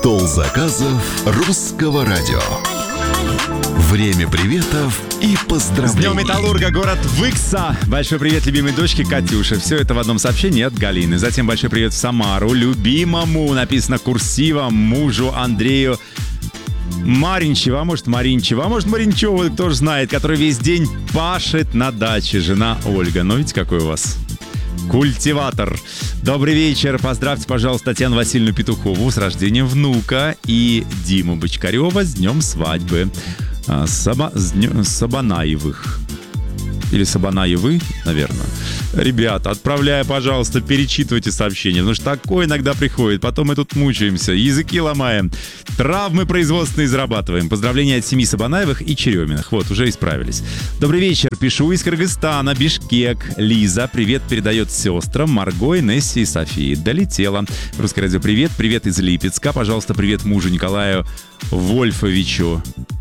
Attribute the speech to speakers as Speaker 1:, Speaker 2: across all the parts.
Speaker 1: Стол заказов русского радио. Время приветов и поздравлений.
Speaker 2: С Днем Металлурга, город Выкса. Большой привет любимой дочке Катюше. Все это в одном сообщении от Галины. Затем большой привет в Самару. Любимому, написано курсивом, мужу Андрею Маринчева, а может Маринчева, а может Маринчева, кто же знает, который весь день пашет на даче. Жена Ольга. Ну, видите, какой у вас культиватор. Добрый вечер. Поздравьте, пожалуйста, Татьяну Васильевну Петухову с рождением внука и Диму Бочкарева с днем свадьбы. Сабанаевых. Или Сабанаевы, наверное. Ребята, отправляя, пожалуйста, перечитывайте сообщения, потому что такое иногда приходит. Потом мы тут мучаемся, языки ломаем, травмы производственные зарабатываем. Поздравления от семьи Сабанаевых и Череминых. Вот, уже исправились. Добрый вечер. Пишу из Кыргызстана, Бишкек. Лиза. Привет передает сестрам Марго, Несси и Софии. Долетела. Русское радио привет. Привет из Липецка. Пожалуйста, привет мужу Николаю Вольфовичу.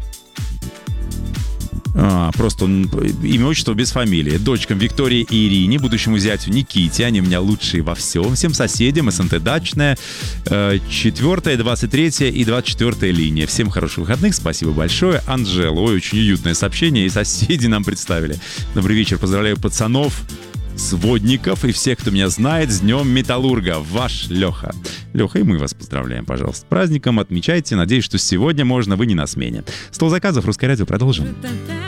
Speaker 2: Просто имя, отчество без фамилии. Дочкам Виктории и Ирине, будущему зятю Никите. Они у меня лучшие во всем. Всем соседям, СНТ Дачная, 4, 23 и 24 линия. Всем хороших выходных, спасибо большое. Анжела, ой, очень уютное сообщение, и соседи нам представили. Добрый вечер, поздравляю пацанов, сводников и всех, кто меня знает, с Днем Металлурга. Ваш Леха. Леха, и мы вас поздравляем, пожалуйста. С праздником, отмечайте. Надеюсь, что сегодня вы не на смене. Стол заказов, Русское радио, продолжим.